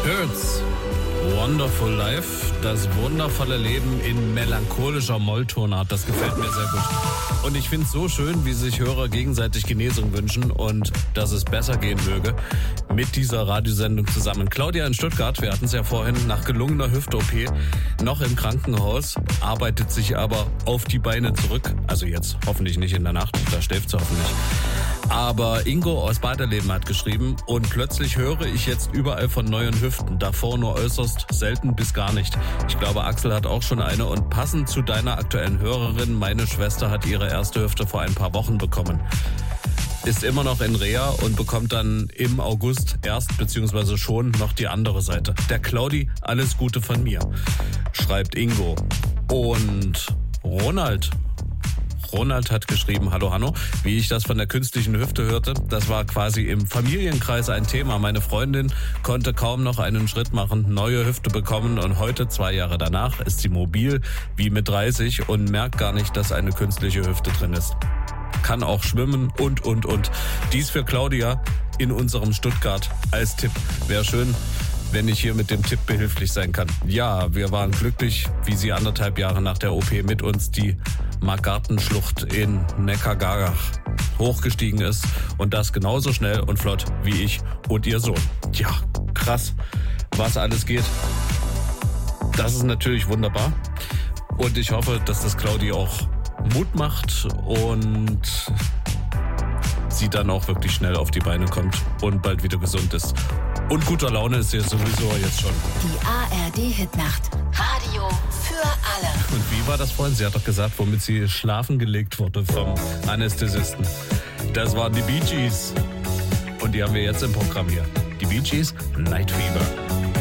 Hurts. Wonderful Life, das wundervolle Leben in melancholischer Molltonart, das gefällt mir sehr gut. Und ich finde es so schön, wie sich Hörer gegenseitig Genesung wünschen und dass es besser gehen möge mit dieser Radiosendung zusammen. Claudia in Stuttgart, wir hatten es ja vorhin, nach gelungener Hüft-OP noch im Krankenhaus, arbeitet sich aber auf die Beine zurück. Also jetzt hoffentlich nicht in der Nacht, da schläft sie hoffentlich. Aber Ingo aus Baderleben hat geschrieben, und plötzlich höre ich jetzt überall von neuen Hüften, davor nur äußerst selten bis gar nicht. Ich glaube, Axel hat auch schon eine, und passend zu deiner aktuellen Hörerin, meine Schwester hat ihre erste Hüfte vor ein paar Wochen bekommen. Ist immer noch in Reha und bekommt dann im August erst bzw. schon noch die andere Seite. Der Claudi, alles Gute von mir, schreibt Ingo. Und Ronald hat geschrieben, hallo Hanno, wie ich das von der künstlichen Hüfte hörte, das war quasi im Familienkreis ein Thema. Meine Freundin konnte kaum noch einen Schritt machen, neue Hüfte bekommen, und heute, 2 Jahre danach, ist sie mobil wie mit 30 und merkt gar nicht, dass eine künstliche Hüfte drin ist. Kann auch schwimmen und. Dies für Claudia in unserem Stuttgart als Tipp. Wäre schön, wenn ich hier mit dem Tipp behilflich sein kann. Ja, wir waren glücklich, wie sie 1,5 Jahre nach der OP mit uns die Margartenschlucht in Neckargagach hochgestiegen ist, und das genauso schnell und flott wie ich und ihr Sohn. Ja, krass, was alles geht. Das ist natürlich wunderbar, und ich hoffe, dass das Claudi auch Mut macht und sie dann auch wirklich schnell auf die Beine kommt und bald wieder gesund ist. Und guter Laune ist sie sowieso jetzt schon. Die ARD-Hitnacht. Radio für alle. Und wie war das vorhin? Sie hat doch gesagt, womit sie schlafen gelegt wurde vom Anästhesisten. Das waren die Bee Gees. Und die haben wir jetzt im Programm hier. Die Bee Gees, Night Fever.